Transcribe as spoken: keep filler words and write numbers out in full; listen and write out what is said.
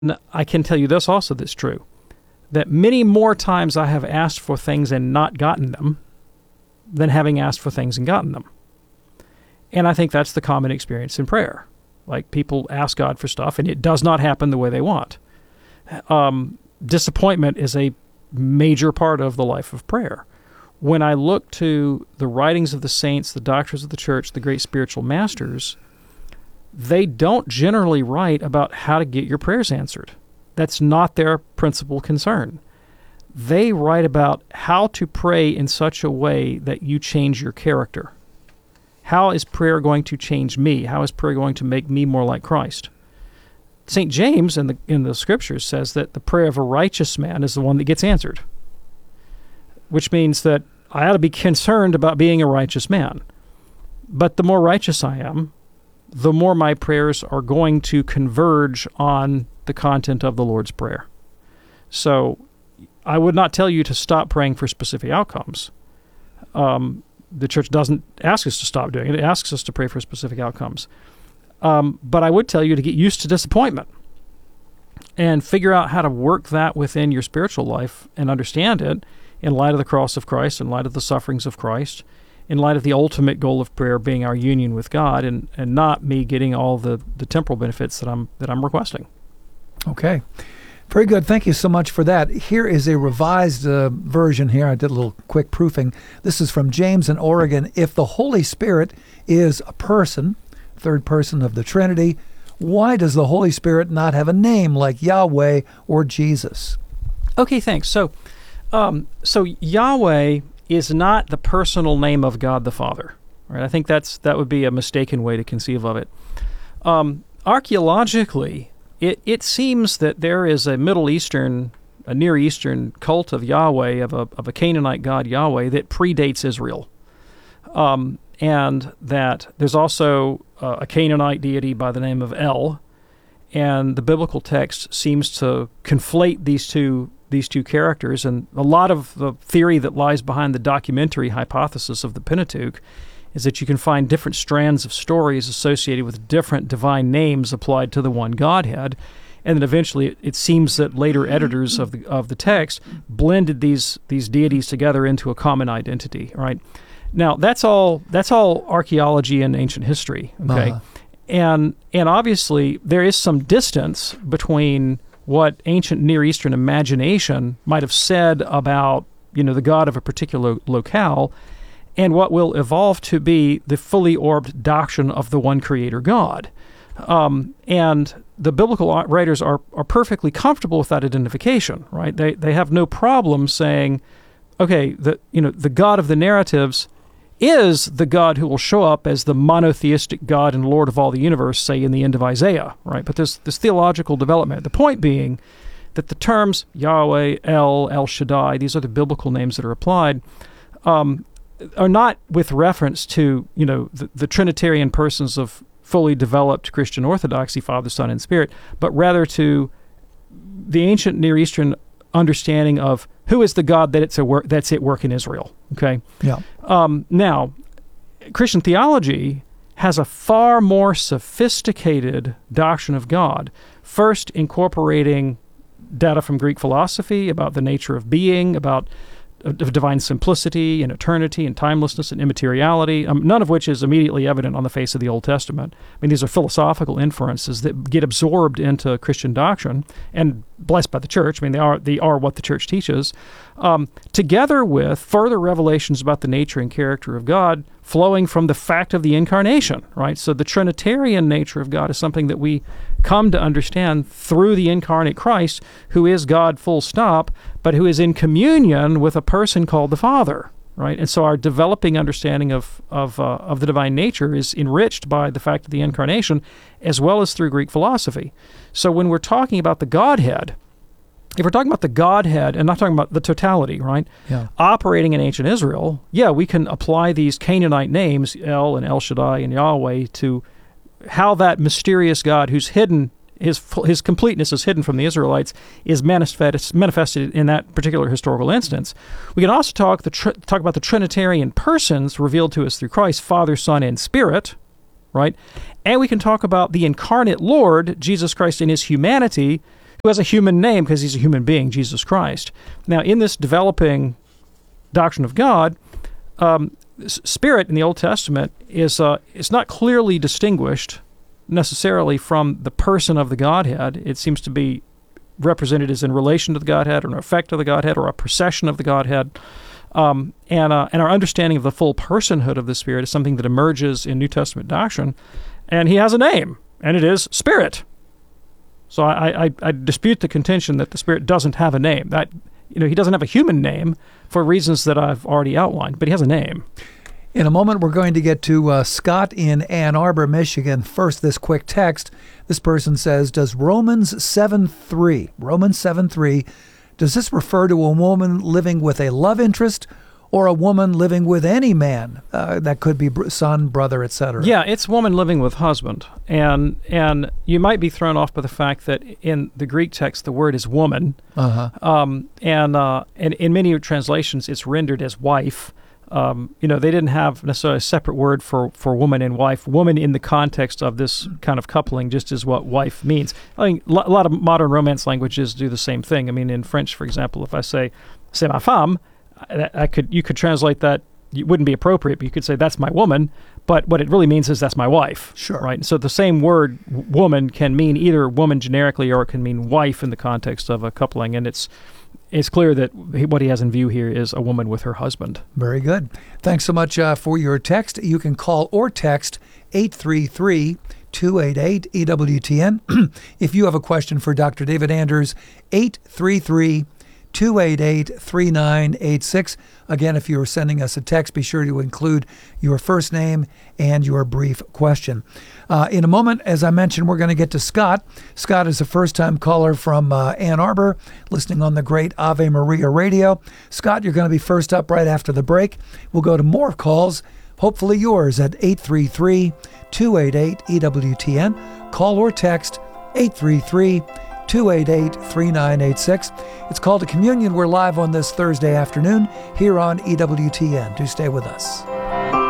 I can tell you this also that's true, that many more times I have asked for things and not gotten them than having asked for things and gotten them. And I think that's the common experience in prayer. Like, people ask God for stuff, and it does not happen the way they want. Um, disappointment is a major part of the life of prayer. When I look to the writings of the saints, the doctors of the church, the great spiritual masters, they don't generally write about how to get your prayers answered. That's not their principal concern. They write about how to pray in such a way that you change your character. How is prayer going to change me? How is prayer going to make me more like Christ? Saint James in the in the Scriptures says that the prayer of a righteous man is the one that gets answered, which means that I ought to be concerned about being a righteous man. But the more righteous I am, the more my prayers are going to converge on the content of the Lord's Prayer. So I would not tell you to stop praying for specific outcomes. Um, the church doesn't ask us to stop doing it. It asks us to pray for specific outcomes. Um, but I would tell you to get used to disappointment and figure out how to work that within your spiritual life and understand it in light of the cross of Christ, in light of the sufferings of Christ, in light of the ultimate goal of prayer being our union with God, and, and not me getting all the, the temporal benefits that I'm that I'm requesting. Okay. Very good. Thank you so much for that. Here is a revised uh, version here. I did a little quick proofing. This is from James in Oregon. If the Holy Spirit is a person, third person of the Trinity, why does the Holy Spirit not have a name like Yahweh or Jesus? Okay, thanks. So, um, so Yahweh is not the personal name of God the Father. Right? I think that's that would be a mistaken way to conceive of it. Um, archaeologically, It it seems that there is a Middle Eastern, a Near Eastern cult of Yahweh, of a of a Canaanite god Yahweh, that predates Israel, um, and that there's also uh, a Canaanite deity by the name of El, and the biblical text seems to conflate these two these two characters, and a lot of the theory that lies behind the documentary hypothesis of the Pentateuch is that you can find different strands of stories associated with different divine names applied to the one Godhead, and then eventually it, it seems that later editors of the of the text blended these these deities together into a common identity. Right now, that's all that's all archaeology and ancient history. Okay, uh-huh. and and obviously there is some distance between what ancient Near Eastern imagination might have said about, you know, the god of a particular locale, and what will evolve to be the fully orbed doctrine of the one Creator God. Um, and the biblical writers are, are perfectly comfortable with that identification, right? They they have no problem saying, okay, the you know the God of the narratives is the God who will show up as the monotheistic God and Lord of all the universe, say in the end of Isaiah, right? But there's this theological development. The point being that the terms Yahweh, El, El Shaddai, these are the biblical names that are applied, um, are not with reference to, you know, the, the Trinitarian persons of fully developed Christian orthodoxy, Father, Son, and Spirit, but rather to the ancient Near Eastern understanding of who is the God that it's a work that's at work in Israel. Okay. Yeah. Um, now, Christian theology has a far more sophisticated doctrine of God, first incorporating data from Greek philosophy about the nature of being, about of divine simplicity and eternity and timelessness and immateriality, um, none of which is immediately evident on the face of the Old Testament. I mean, these are philosophical inferences that get absorbed into Christian doctrine and blessed by the church. I mean, they are they are what the church teaches, um, together with further revelations about the nature and character of God flowing from the fact of the incarnation, right? So the Trinitarian nature of God is something that we come to understand through the incarnate Christ, who is God full stop, but who is in communion with a person called the Father, right? And so our developing understanding of of uh, of the divine nature is enriched by the fact of the incarnation, as well as through Greek philosophy. So when we're talking about the Godhead, if we're talking about the Godhead and not talking about the totality, right? Yeah. Operating in ancient Israel, yeah, we can apply these Canaanite names, El and El Shaddai and Yahweh, to how that mysterious God who's hidden, his his completeness is hidden from the Israelites, is manifest, manifested in that particular historical instance. We can also talk the tr- talk about the Trinitarian persons revealed to us through Christ, Father, Son, and Spirit, right? And we can talk about the incarnate Lord, Jesus Christ, in his humanity, who has a human name because he's a human being, Jesus Christ. Now, in this developing doctrine of God, um, Spirit in the Old Testament is uh, is not clearly distinguished necessarily from the person of the Godhead. It seems to be represented as in relation to the Godhead, or an effect of the Godhead, or a procession of the Godhead. Um, and uh, and our understanding of the full personhood of the Spirit is something that emerges in New Testament doctrine. And he has a name, and it is Spirit. So I, I, I dispute the contention that the Spirit doesn't have a name. That you know, he doesn't have a human name for reasons that I've already outlined, but he has a name. In a moment, we're going to get to uh, Scott in Ann Arbor, Michigan. First, this quick text. This person says, does Romans seven three, Romans seven three, does this refer to a woman living with a love interest or a woman living with any man? Uh, that could be son, brother, et cetera. Yeah, it's woman living with husband. And and you might be thrown off by the fact that in the Greek text, the word is woman. Uh-huh. Um, and, uh, and in many translations, it's rendered as wife. Um, you know, they didn't have necessarily a separate word for, for woman and wife. Woman in the context of this kind of coupling just is what wife means. I mean, a lot of modern Romance languages do the same thing. I mean, in French, for example, if I say, c'est ma femme, I, I could you could translate that. It wouldn't be appropriate, but you could say, that's my woman. But what it really means is that's my wife. Sure. Right? So the same word, woman, can mean either woman generically or it can mean wife in the context of a coupling. And it's It's clear that what he has in view here is a woman with her husband. Very good. Thanks so much uh, for your text. You can call or text eight three three, two eight eight, E W T N. If you have a question for Doctor David Anders, eight three three, two eight eight, three nine eight six. Again, if you're sending us a text, be sure to include your first name and your brief question. Uh, in a moment, as I mentioned, we're going to get to Scott. Scott is a first-time caller from uh, Ann Arbor, listening on the great Ave Maria radio. Scott, you're going to be first up right after the break. We'll go to more calls, hopefully yours, at eight three three, two eight eight, E W T N. Call or text eight three three, two eight eight, three nine eight six. It's called A Communion. We're live on this Thursday afternoon here on E W T N. Do stay with us.